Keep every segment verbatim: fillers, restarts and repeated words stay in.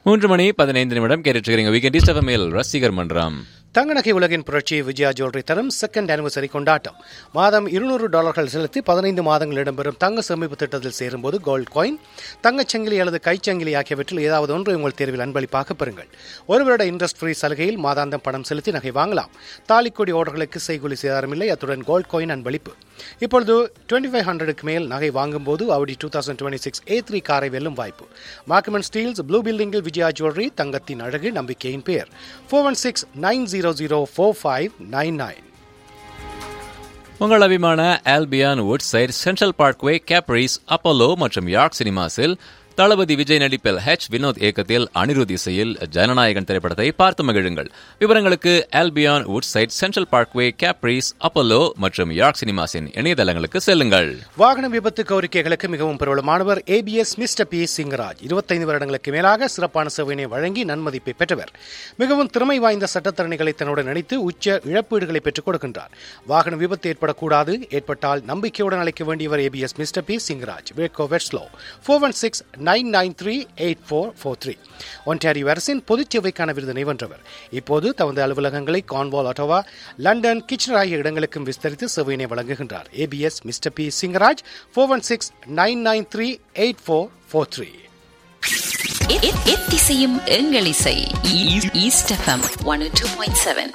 மூன்று மணி பதினைந்து நிமிடம் கேட்டுருக்கிறீங்க வீக்கெண்ட் ஈஸ்ட் எஃப்எம்மில் ரசிகர் மன்றம். தங்க நகை உலகின் புரட்சி விஜயா ஜுவல்லரி தரும் செகண்ட் ஆனிவர்சரி கொண்டாட்டம். மாதம் இருநூறு டாலர்கள் செலுத்தி பதினைந்து மாதங்கள் இடம்பெறும் தங்க சேமிப்பு திட்டத்தில் சேரும்போது கோல்ட் காயின், தங்கச்சங்கிலி அல்லது கைச்சங்கிலி ஆகியவற்றில் ஏதாவது ஒன்று உங்கள் தேர்வில் அன்பளிப்பாக பெறுங்கள். ஒரு வருட இன்ட்ரெஸ்ட் ஃப்ரீ சலுகையில் மாதாந்தம் பணம் செலுத்தி நகை வாங்கலாம். தாலிக்கொடி ஆர்டர்களுக்கு செய்கூலி சேதாரமில்லை. அத்துடன் கோல்ட் காயின் அன்பளிப்பு. இப்பொழுது டுவெண்ட்டி ஃபைவ் ஹண்ட்ரடுக்கு மேல் நகை வாங்கும் போது Audi two thousand twenty six A three காரை வெல்லும் வாய்ப்பு. மார்க்கமன் ஸ்டீல்ஸ் ப்ளூ பில்டிங்கில் விஜயா ஜுவல்லரி, தங்கத்தின் அழகு நம்பிக்கையின் பெயர். Four one six nine zero zero four five nine nine. உங்கள் அபிமான ஆல்பியான் would side, central parkway, Caprice, Apollo மற்றும் யார்க் சினிமாஸில் தளபதி விஜய் நடிப்பில் ஹெச் வினோத் இயக்கத்தில் அனிருத் இசையில் ஜனநாயகன் திரைப்படத்தை பார்த்து மகிழுங்கள். விவரங்களுக்கு ஆல்பியான் would side, central parkway, Caprice, Apollo மற்றும் யார்க் சினிமாஸின் இணையதளங்களுக்கு செல்லுங்கள். வாகன விபத்து கோரிக்கைகளுக்கு மிகவும் பிரபலமானவர் ஏபிஎஸ் மிஸ்டர் பி சிங்கராஜ். இருபத்தைந்து வருடங்களுக்கு மேலாக சிறப்பான சேவையினை வழங்கி நன்மதிப்பை பெற்றவர். மிகவும் திறமை வாய்ந்த சட்டத்தரணிகளை தன்னுடன் இணைத்து உச்ச இழப்பீடுகளை பெற்றுக் கொடுக்கின்றார். வாகன விபத்து ஏற்படக்கூடாது, ஏற்பட்டால் நம்பிக்கையுடன் அழைக்க வேண்டியவர் ABS mister B Singaraj. வேட்கோ வெட்ஸ்லோ four one six nine nine three eight four four three. Ontario அரசின் பொதுச் சேவைக்கான விருதினை வென்றவர். இப்போது தமது அலுவலகங்களை கார்ன்வால், ஒட்டோவா, லண்டன், கிச்சனர் ஆகிய இடங்களுக்கும் விஸ்தரித்து சேவையினை வழங்குகின்றார். ABS mister B Singaraj four one six nine nine three eight four four three. எத்திசையும் எங்கள் இசை east FM one two point seven.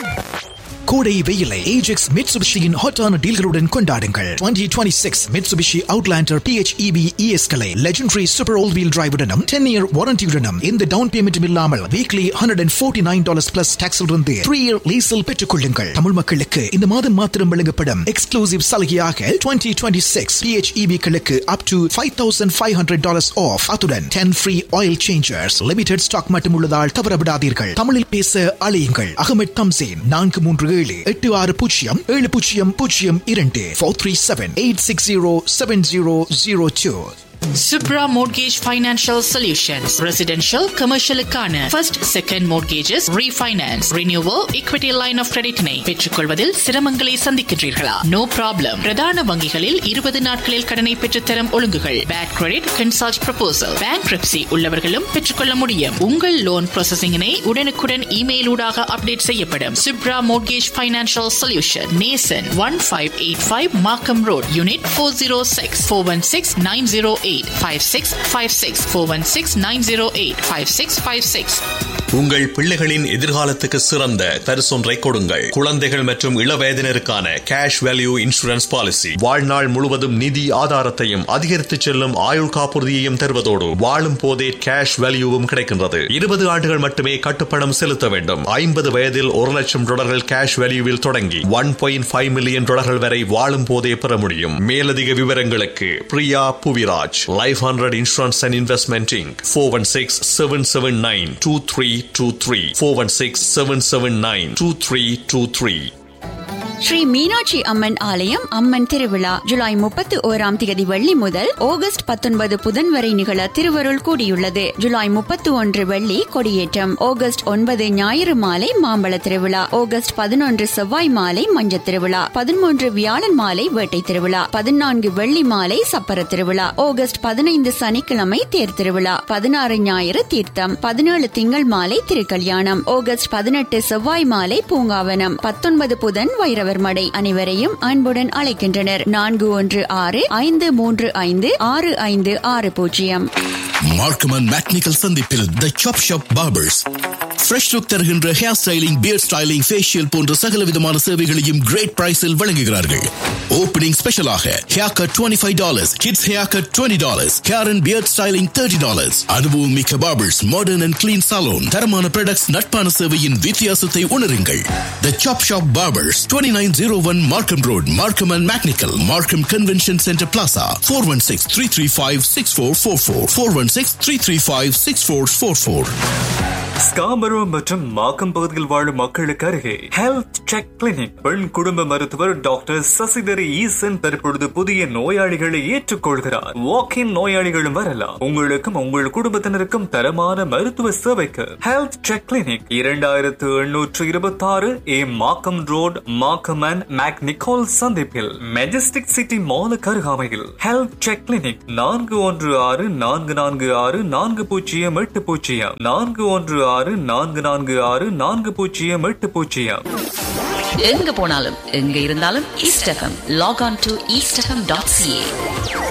கோடை வெயிலை ஏஜெக்ஸ் மிட்சுபிஷியின் ஹாட்டான டீல்களுடன் கொண்டாடுங்கள். Twenty twenty six Mitsubishi Outlander BHEP இஎஸ்களை legendary super all wheel டிரைவுடனும் ten year வாரண்டியுடனும் இந்த down பேமெண்ட்டும் இல்லாமல் weekly hundred and forty nine dollars plus tax இருந்து three year லீஸில் பெற்றுக் கொள்ளுங்கள். தமிழ் மக்களுக்கு இந்த மாதம் மாத்திரம் வழங்கப்படும் எக்ஸ்க்ளூசிவ் சலுகையாக டுவெண்ட்டி டுவெண்ட்டி சிக்ஸ் பிஹெச்இபி களுக்கு up to five thousand five hundred dollars of. அத்துடன் ten free oil changers. Limited stock மட்டும் உள்ளதால் தவறவிடாதீர்கள். தமிழில் பேச அழையுங்கள். அகமது தம்சேன் நான்கு மூன்று ஏழு எட்டு ஆறு பூஜ்ஜியம் ஏழு பூஜ்ஜியம் பூஜ்ஜியம் இரண்டு four three seven eight six zero seven zero zero two. Subra Mortgage Financial Solutions. Residential, commercial-க்கான first, second mortgages, refinance, renewal, equity line of credit-னை பெற்றுக்கொள்வதில் சிரமங்களை சந்திக்கின்றீர்களா? No problem. பிரதான வங்கிகளில் இருபது நாட்களில் கடனை பெற்றுத்தரும் ஒழுங்குகள். Bad credit, consult proposal. Bankruptcy உள்ளவர்களும் பெற்றுக்கொள்ள முடியும். உங்கள் லோன் ப்ராசஸிங்கினை உடனுக்குடன் இமெயில் ஊடாக அப்டேட் செய்யப்படும். Subra Mortgage Financial Solution. Nason one five eight five Markham Road, Unit four oh six, four one six nine oh eight five six five six four one six nine oh eight five six five six. உங்கள் பிள்ளைகளின் எதிர்காலத்துக்கு சிறந்த பரிசொன்றை கொடுங்கள். குழந்தைகள் மற்றும் இளவயதினருக்கான cash value insurance policy வாழ்நாள் முழுவதும் நிதி ஆதாரத்தையும் அதிகரித்து செல்லும் ஆயுள் காப்புறுதியையும் தருவதோடு வாழும் போதே கேஷ் வேல்யூவும் கிடைக்கின்றது. இருபது ஆண்டுகள் மட்டுமே கட்டுப்பணம் செலுத்த வேண்டும். ஐம்பது வயதில் ஒரு லட்சம் டாலர்கள் கேஷ் வேல்யூவில் தொடங்கி ஒன் பாயிண்ட் ஃபைவ் மில்லியன் டாலர்கள் வரை வாழும் போதே பெற முடியும். மேலதிக விவரங்களுக்கு Priya Puviraj, Life one hundred Insurance and Investment Incorporated. four one six seven seven nine two three two three four one six seven seven nine two three two three. Sri Meenakshi Amman ஆலயம் அம்மன் திருவிழா ஜூலை முப்பத்தி ஓராம் தேதி வெள்ளி முதல் ஆகஸ்ட் பத்தொன்பது புதன் வரை நிகழ திருவருள் கூடியுள்ளது. ஜூலை முப்பத்தி ஒன்று வெள்ளி கொடியேற்றம், ஆகஸ்ட் ஒன்பது ஞாயிறு மாலை மாம்பழ திருவிழா, ஆகஸ்ட் பதினொன்று செவ்வாய் மாலை மஞ்சள் திருவிழா, பதிமூன்று வியாழன் மாலை வேட்டை திருவிழா, பதினான்கு வெள்ளி மாலை சப்பர திருவிழா, ஆகஸ்ட் பதினைந்து சனிக்கிழமை தேர் திருவிழா, பதினாறு ஞாயிறு தீர்த்தம், பதினேழு திங்கள் மாலை திருக்கல்யாணம், ஆகஸ்ட் பதினெட்டு செவ்வாய் மாலை பூங்காவனம், பத்தொன்பது புதன் வைரவ மடை. அனைவரையும் அன்புடன் அழைக்கின்றனர். நான்கு ஒன்று ஆறு ஐந்து மூன்று ஐந்து ஆறு ஐந்து ஆறு பூஜ்ஜியம். மார்க்கமன் மேக்னிக்கல் சந்திப்பில் தி சாப் ஷாப் பார்பர்ஸ் ஃப்ரெஷ் லுக் தருகின்ற hair styling, pier styling, facial போன்ற சகல விதமான சேவைகளையும் கிரேட் பிரைஸில் வழங்குகிறார்கள். ஓப்பனிங் ஸ்பெஷலாக hair cut twenty five dollars, kids hair cut twenty dollars, hair and pier styling thirty dollars. அனுபவம் மிக்க barbers, modern and clean salon, தரமான ப்ராடக்ட்ஸ், நட்பான சேவையின் வித்தியாசத்தை உணருங்கள். தி சாப் shop barbers, twenty nine zero one மார்க்கம் ரோட், மார்க்கம் அண்ட் மேக்னிக்கல், மார்க்கம் convention centre plaza. Four one six three three five six four four four four one six three three five six four four four. Scarborough மற்றும் Markham பகுதியில் வாழும் மக்களுக்கு அருகே health check clinic. பெண் குடும்ப மருத்துவர் doctor Sasidhari ஈசன் தற்பொழுது புதிய நோயாளிகளை ஏற்றுக்கொள்கிறார். வாக்கின் நோயாளிகளும் வரலாம். உங்களுக்கும் உங்கள் குடும்பத்தினருக்கும் தரமான மருத்துவ சேவைக்கு ஹெல்த் செக் கிளினிக் இரண்டாயிரத்து எண்ணூற்று இருபத்தி ஆறு ஏ Markham road, Markham and make Nicole சந்திப்பில் மெஜஸ்டிக் சிட்டி மாலுக்கு அருகாமையில் ஹெல்த் செக் கிளினிக். நான்கு ஒன்று ஆறு நான்கு நான்கு ஆறு நான்கு பூஜ்ஜியம் எட்டு பூஜ்ஜியம் நான்கு ஒன்று ஆறு நான்கு நான்கு ஆறு நான்கு பூஜ்ஜியம் எட்டு பூஜ்ஜியம். எங்க போனாலும் எங்க இருந்தாலும் east FM lock on to east FM dot CA.